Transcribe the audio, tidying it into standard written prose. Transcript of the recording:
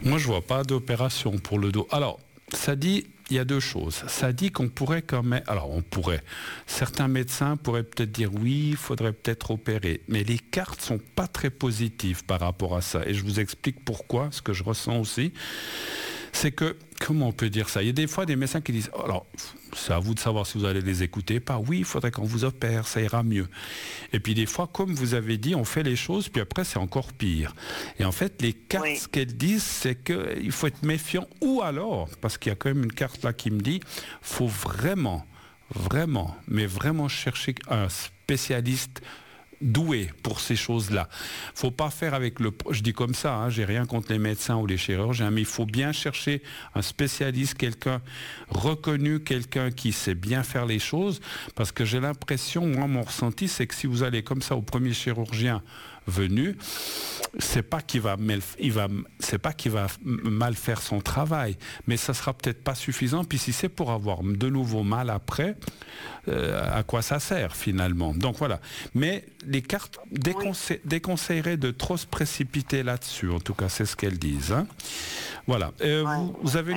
Moi, je vois pas d'opération pour le dos. Alors, ça dit, il y a deux choses. Ça dit qu'on pourrait quand même... Alors, on pourrait. Certains médecins pourraient peut-être dire oui, il faudrait peut-être opérer. Mais les cartes sont pas très positives par rapport à ça. Et je vous explique pourquoi, ce que je ressens aussi. C'est que, comment on peut dire ça? Il y a des fois des médecins qui disent, alors, c'est à vous de savoir si vous allez les écouter, pas oui, il faudrait qu'on vous opère, ça ira mieux. Et puis des fois, comme vous avez dit, on fait les choses, puis après c'est encore pire. Et en fait, les cartes, ce qu'elles disent, c'est qu'il faut être méfiant, ou alors, parce qu'il y a quand même une carte là qui me dit, faut vraiment, mais vraiment chercher un spécialiste doué pour ces choses-là. Faut pas faire avec je dis comme ça, hein, j'ai rien contre les médecins ou les chirurgiens, mais il faut bien chercher un spécialiste, quelqu'un reconnu, quelqu'un qui sait bien faire les choses, parce que j'ai l'impression, moi, mon ressenti, c'est que si vous allez comme ça au premier chirurgien venu, c'est pas qu'il va mal faire son travail, mais ça sera peut-être pas suffisant. Puis si c'est pour avoir de nouveau mal après, à quoi ça sert finalement? Donc voilà. Mais les cartes déconseilleraient de trop se précipiter là-dessus. En tout cas, c'est ce qu'elles disent. Hein. Voilà. Vous avez